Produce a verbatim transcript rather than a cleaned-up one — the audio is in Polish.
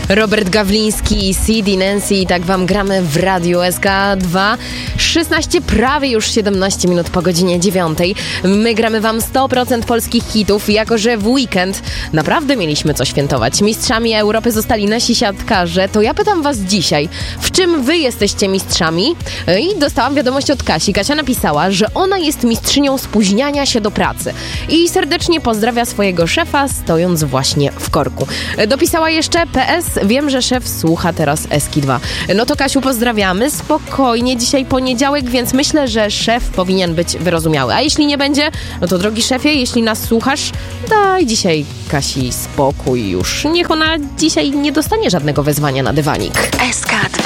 Robert Gawliński i C D Nancy, i tak wam gramy w Radiu S K dwa. szesnaście, prawie już siedemnaście minut po godzinie dziewiątej. My gramy wam sto procent polskich hitów, jako że w weekend naprawdę mieliśmy co świętować. Mistrzami Europy zostali nasi siatkarze. To ja pytam was dzisiaj, w czym wy jesteście mistrzami? I dostałam wiadomość od Kasi. Kasia napisała, że ona jest mistrzynią spóźniania się do pracy i serdecznie pozdrawia swojego szefa, stojąc właśnie w korku. Dopisała jeszcze P S: wiem, że szef słucha teraz S K dwa. No to Kasiu, pozdrawiamy. Spokojnie, dzisiaj poniedziałek, więc myślę, że szef powinien być wyrozumiały. A jeśli nie będzie, no to drogi szefie, jeśli nas słuchasz, daj dzisiaj Kasi spokój już. Niech ona dzisiaj nie dostanie żadnego wezwania na dywanik. S K dwa.